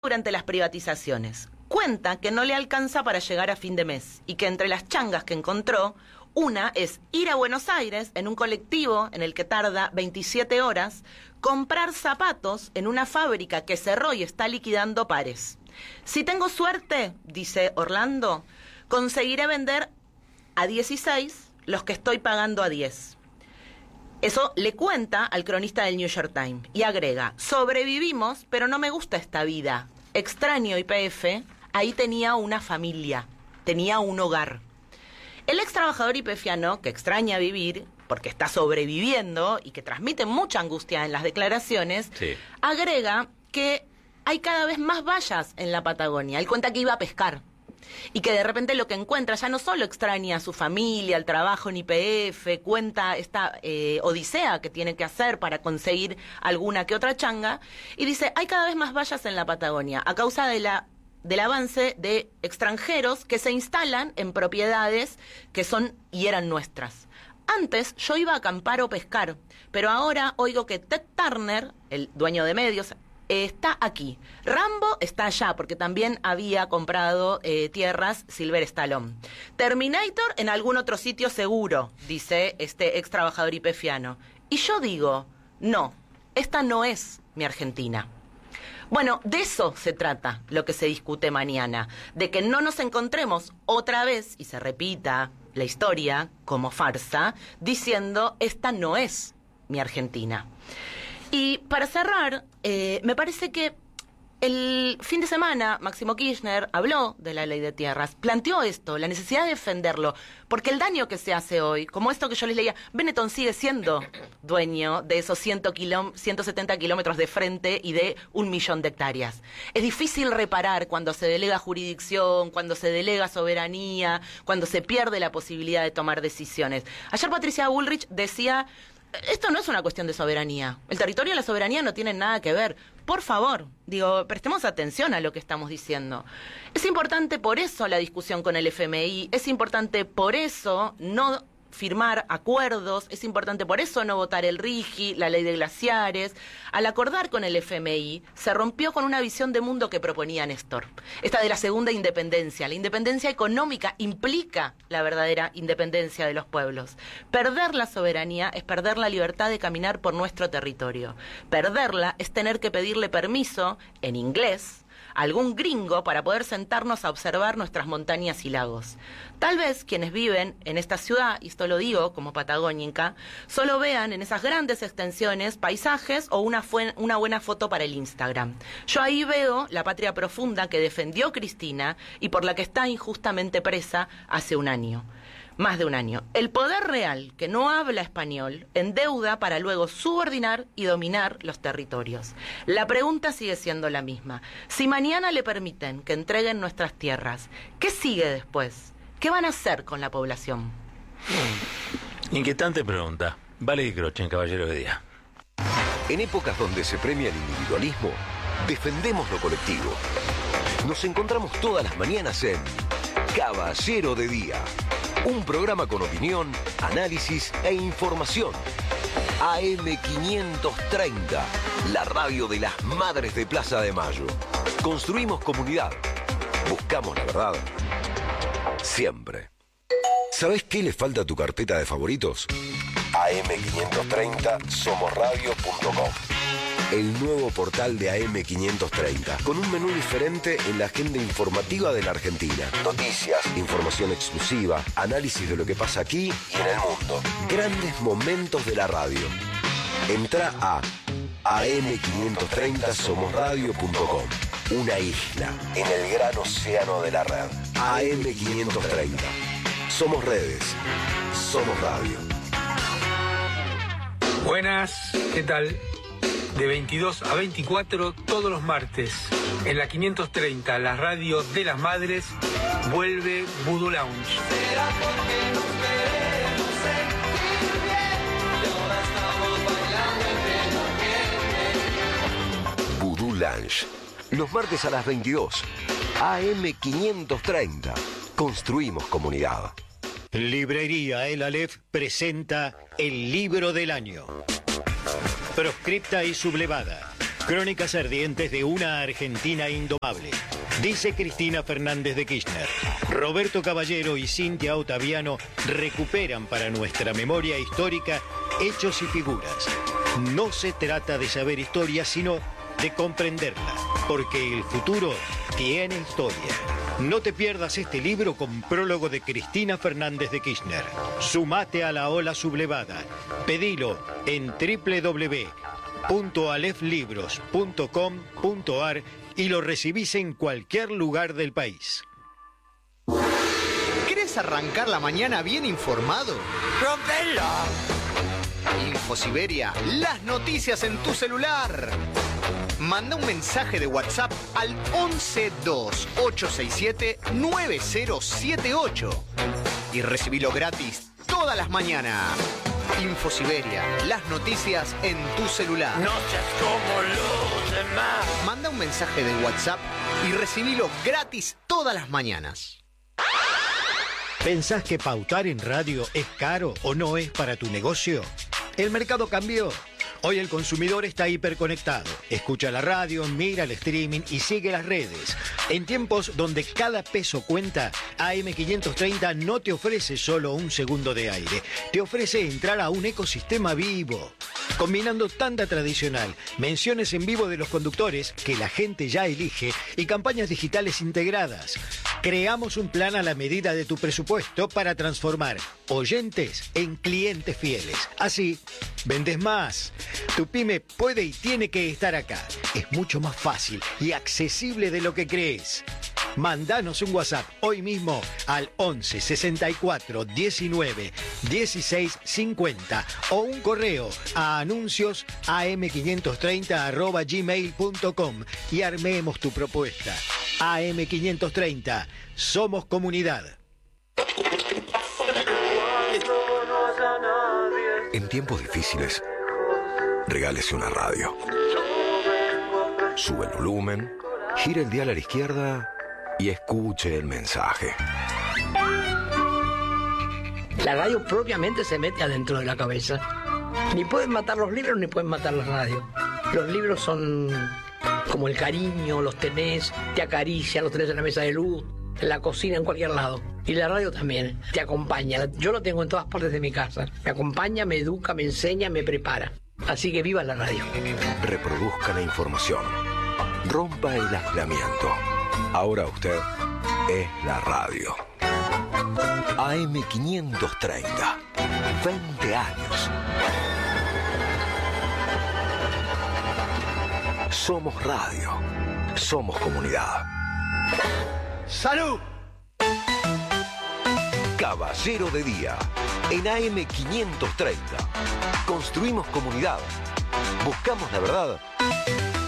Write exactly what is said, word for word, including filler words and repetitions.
durante las privatizaciones. Cuenta que no le alcanza para llegar a fin de mes y que entre las changas que encontró, una es ir a Buenos Aires en un colectivo en el que tarda veintisiete horas, comprar zapatos en una fábrica que cerró y está liquidando pares. Si tengo suerte, dice Orlando, conseguiré vender a dieciséis los que estoy pagando a diez. Eso le cuenta al cronista del New York Times y agrega: sobrevivimos, pero no me gusta esta vida. Extraño Y P F, ahí tenía una familia, tenía un hogar. El ex trabajador ypefiano, que extraña vivir, porque está sobreviviendo y que transmite mucha angustia en las declaraciones, sí, agrega que hay cada vez más vallas en la Patagonia. Él cuenta que iba a pescar y que de repente lo que encuentra ya no solo extraña a su familia, al trabajo en Y P F, cuenta esta eh, odisea que tiene que hacer para conseguir alguna que otra changa, y dice, hay cada vez más vallas en la Patagonia a causa de la del avance de extranjeros que se instalan en propiedades que son y eran nuestras. Antes yo iba a acampar o pescar, pero ahora oigo que Ted Turner, el dueño de medios, está aquí. Rambo está allá, porque también había comprado eh, tierras Sylvester Stallone. Terminator en algún otro sitio seguro, dice este ex trabajador ypefiano. Y yo digo, no, esta no es mi Argentina. Bueno, de eso se trata lo que se discute mañana, de que no nos encontremos otra vez y se repita la historia como farsa, diciendo, esta no es mi Argentina. Y para cerrar, eh, me parece que el fin de semana Máximo Kirchner habló de la ley de tierras, planteó esto, la necesidad de defenderlo, porque el daño que se hace hoy, como esto que yo les leía, Benetton sigue siendo dueño de esos ciento setenta kilómetros de frente y de un millón de hectáreas. Es difícil reparar cuando se delega jurisdicción, cuando se delega soberanía, cuando se pierde la posibilidad de tomar decisiones. Ayer Patricia Bullrich decía, esto no es una cuestión de soberanía. El territorio y la soberanía no tienen nada que ver. Por favor, digo, prestemos atención a lo que estamos diciendo. Es importante por eso la discusión con el F M I, es importante por eso no firmar acuerdos, es importante por eso no votar el RIGI, la ley de glaciares. Al acordar con el F M I, se rompió con una visión de mundo que proponía Néstor. Esta de la segunda independencia. La independencia económica implica la verdadera independencia de los pueblos. Perder la soberanía es perder la libertad de caminar por nuestro territorio. Perderla es tener que pedirle permiso, en inglés, a algún gringo para poder sentarnos a observar nuestras montañas y lagos. Tal vez quienes viven en esta ciudad, y esto lo digo como patagónica, solo vean en esas grandes extensiones paisajes o una, fue, una buena foto para el Instagram. Yo ahí veo la patria profunda que defendió Cristina y por la que está injustamente presa hace un año. Más de un año. El poder real, que no habla español, endeuda para luego subordinar y dominar los territorios. La pregunta sigue siendo la misma. Si mañana le permiten que entreguen nuestras tierras, ¿qué sigue después? ¿Qué van a hacer con la población? Inquietante pregunta. Vale y Crochen, caballero de día. En épocas donde se premia el individualismo, defendemos lo colectivo. Nos encontramos todas las mañanas en Caballero de Día. Un programa con opinión, análisis e información. A M quinientos treinta, la radio de las madres de Plaza de Mayo. Construimos comunidad. Buscamos la verdad. Siempre. ¿Sabés qué le falta a tu carpeta de favoritos? A M quinientos treinta somos radio punto com. El nuevo portal de A M quinientos treinta, con un menú diferente en la agenda informativa de la Argentina. Noticias, información exclusiva, análisis de lo que pasa aquí y en el mundo. Grandes momentos de la radio. Entra a A M quinientos treinta somos radio punto com. Una isla en el gran océano de la red. A M quinientos treinta. Somos redes. Somos radio. Buenas, ¿qué tal? De veintidós a veinticuatro, todos los martes, en la quinientos treinta, la radio de las madres, vuelve Voodoo Lounge. Voodoo Lounge. Los martes a las veintidós. A M quinientos treinta. Construimos comunidad. Librería El Aleph presenta el libro del año. Proscripta y sublevada. Crónicas ardientes de una Argentina indomable. Dice Cristina Fernández de Kirchner. Roberto Caballero y Cintia Ottaviano recuperan para nuestra memoria histórica hechos y figuras. No se trata de saber historia, sino de comprenderla, porque el futuro tiene historia. No te pierdas este libro con prólogo de Cristina Fernández de Kirchner. Sumate a la ola sublevada. Pedilo en doble u doble u doble u punto alef libros punto com punto ar y lo recibís en cualquier lugar del país. ¿Querés arrancar la mañana bien informado? ¡Rompelo! InfoSiberia, las noticias en tu celular. Manda un mensaje de WhatsApp al once dos ocho seis siete nueve cero siete ocho y recibilo gratis todas las mañanas. InfoSiberia, las noticias en tu celular. No seas como los demás. Manda un mensaje de WhatsApp y recibilo gratis todas las mañanas. ¿Pensás que pautar en radio es caro o no es para tu negocio? El mercado cambió. Hoy el consumidor está hiperconectado. Escucha la radio, mira el streaming y sigue las redes. En tiempos donde cada peso cuenta, A M quinientos treinta no te ofrece solo un segundo de aire. Te ofrece entrar a un ecosistema vivo. Combinando tanda tradicional, menciones en vivo de los conductores que la gente ya elige y campañas digitales integradas. Creamos un plan a la medida de tu presupuesto para transformar oyentes en clientes fieles. Así, vendes más. Tu pyme puede y tiene que estar acá. Es mucho más fácil y accesible de lo que crees. Mandanos un WhatsApp hoy mismo al once sesenta y cuatro diecinueve dieciséis cincuenta o un correo a anuncios a m quinientos treinta arroba gmail punto com y armemos tu propuesta. A M quinientos treinta, somos comunidad. En tiempos difíciles, regálese una radio. Sube el volumen, gira el dial a la izquierda y escuche el mensaje. La radio propiamente se mete adentro de la cabeza. Ni pueden matar los libros ni pueden matar la radio. Los libros son como el cariño, los tenés, te acarician, los tenés en la mesa de luz, en la cocina, en cualquier lado. Y la radio también, te acompaña. Yo lo tengo en todas partes de mi casa. Me acompaña, me educa, me enseña, me prepara. Así que viva la radio. Reproduzca la información. Rompa el aislamiento. Ahora usted es la radio. A M quinientos treinta. veinte años. Somos radio. Somos comunidad. ¡Salud! Caballero de Día. En A M quinientos treinta. Construimos comunidad. Buscamos la verdad